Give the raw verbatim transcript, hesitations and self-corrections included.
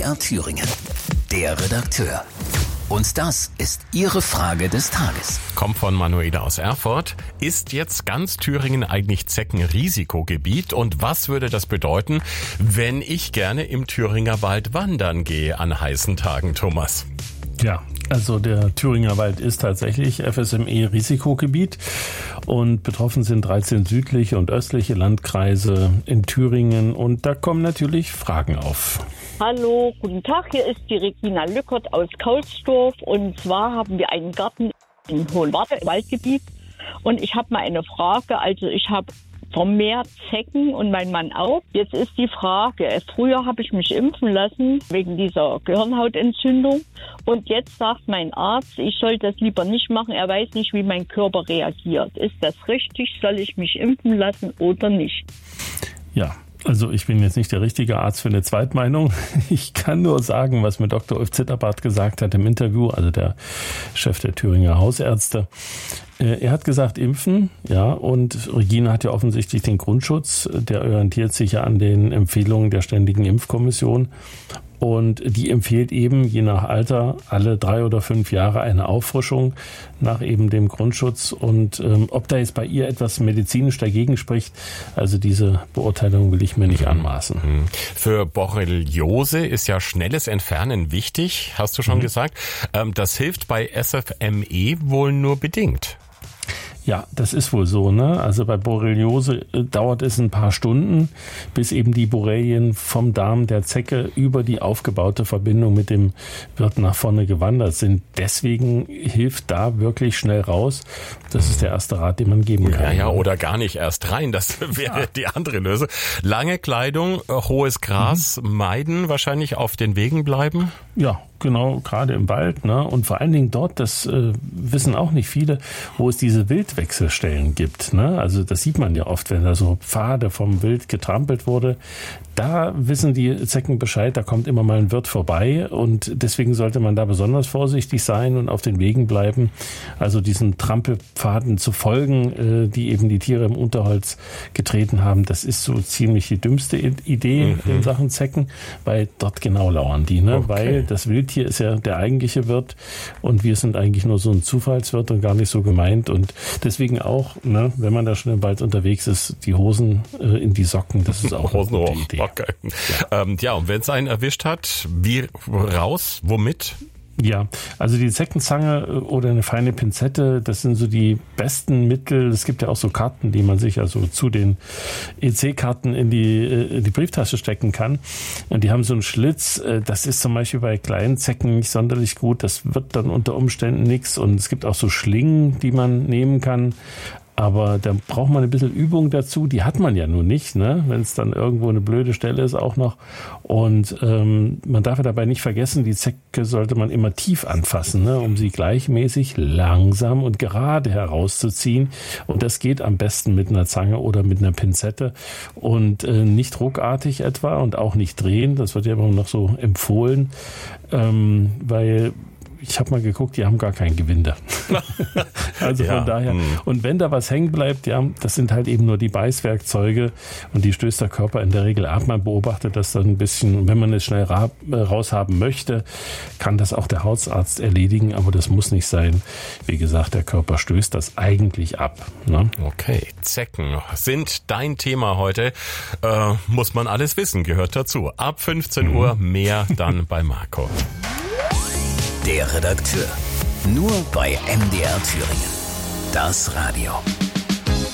R Thüringen. Der Redakteur. Und das ist Ihre Frage des Tages. Kommt von Manuela aus Erfurt. Ist jetzt ganz Thüringen eigentlich Zeckenrisikogebiet? Und was würde das bedeuten, wenn ich gerne im Thüringer Wald wandern gehe an heißen Tagen, Thomas? Ja, also der Thüringer Wald ist tatsächlich F S M E-Risikogebiet und betroffen sind dreizehn südliche und östliche Landkreise in Thüringen und da kommen natürlich Fragen auf. Hallo, guten Tag, hier ist die Regina Lückert aus Kaulsdorf und zwar haben wir einen Garten im Hohenwarte Waldgebiet und ich habe mal eine Frage, also ich habe vermehrt Zecken und mein Mann auch. Jetzt ist die Frage, früher habe ich mich impfen lassen wegen dieser Gehirnhautentzündung und jetzt sagt mein Arzt, ich soll das lieber nicht machen, er weiß nicht, wie mein Körper reagiert. Ist das richtig? Soll ich mich impfen lassen oder nicht? Ja. Also ich bin jetzt nicht der richtige Arzt für eine Zweitmeinung. Ich kann nur sagen, was mir Doktor Ulf Zitterbart gesagt hat im Interview, also der Chef der Thüringer Hausärzte. Er hat gesagt, impfen, ja, und Regina hat ja offensichtlich den Grundschutz, der orientiert sich ja an den Empfehlungen der Ständigen Impfkommission. Und die empfiehlt eben, je nach Alter, alle drei oder fünf Jahre eine Auffrischung nach eben dem Grundschutz. Und ähm, ob da jetzt bei ihr etwas medizinisch dagegen spricht, also diese Beurteilung will ich mir nicht anmaßen. Für Borreliose ist ja schnelles Entfernen wichtig, hast du schon mhm. gesagt. Ähm, das hilft bei S F M E wohl nur bedingt. Ja, das ist wohl so, ne? Also bei Borreliose äh, dauert es ein paar Stunden, bis eben die Borrelien vom Darm der Zecke über die aufgebaute Verbindung mit dem Wirt nach vorne gewandert sind. Deswegen hilft da wirklich schnell raus. Das ist der erste Rat, den man geben kann. Ja, ja, oder gar nicht erst rein. Das wäre ja die andere Lösung. Lange Kleidung, hohes Gras mhm. meiden, wahrscheinlich auf den Wegen bleiben. Ja, genau, gerade im Wald, ne? Und vor allen Dingen dort, das äh, wissen auch nicht viele, wo es diese Wildwechselstellen gibt, ne? Also das sieht man ja oft, wenn da so Pfade vom Wild getrampelt wurde. Da wissen die Zecken Bescheid, da kommt immer mal ein Wirt vorbei und deswegen sollte man da besonders vorsichtig sein und auf den Wegen bleiben. Also diesen Trampelpfaden zu folgen, äh, die eben die Tiere im Unterholz getreten haben, das ist so ziemlich die dümmste Idee mhm. in Sachen Zecken, weil dort genau lauern die, ne? Okay. Weil das Wildtier ist ja der eigentliche Wirt und wir sind eigentlich nur so ein Zufallswirt und gar nicht so gemeint und deswegen auch, ne, wenn man da schon im Wald unterwegs ist, die Hosen äh, in die Socken, das ist auch Hosen eine gute hoch. Idee. Okay. Ja, ähm, ja und wenn es einen erwischt hat, wie raus, womit? Ja, also die Zeckenzange oder eine feine Pinzette, das sind so die besten Mittel. Es gibt ja auch so Karten, die man sich also zu den E C-Karten in die, in die Brieftasche stecken kann. Und die haben so einen Schlitz. Das ist zum Beispiel bei kleinen Zecken nicht sonderlich gut. Das wird dann unter Umständen nichts. Und es gibt auch so Schlingen, die man nehmen kann. Aber da braucht man ein bisschen Übung dazu. Die hat man ja nun nicht, ne? Wenn es dann irgendwo eine blöde Stelle ist auch noch. Und ähm, man darf ja dabei nicht vergessen, die Zecke sollte man immer tief anfassen, ne? Um sie gleichmäßig, langsam und gerade herauszuziehen. Und das geht am besten mit einer Zange oder mit einer Pinzette. Und äh, nicht ruckartig etwa und auch nicht drehen. Das wird ja immer noch so empfohlen, ähm, weil... Ich habe mal geguckt, die haben gar kein Gewinde. Also von ja, daher. Mh. Und wenn da was hängen bleibt, ja, das sind halt eben nur die Beißwerkzeuge und die stößt der Körper in der Regel ab. Man beobachtet das dann ein bisschen. Wenn man es schnell ra- raushaben möchte, kann das auch der Hausarzt erledigen, aber das muss nicht sein. Wie gesagt, der Körper stößt das eigentlich ab. Ne? Okay, Zecken sind dein Thema heute. Äh, muss man alles wissen, gehört dazu. Ab fünfzehn mhm. Uhr mehr dann bei Marco. Der Redakteur. Nur bei M D R Thüringen. Das Radio.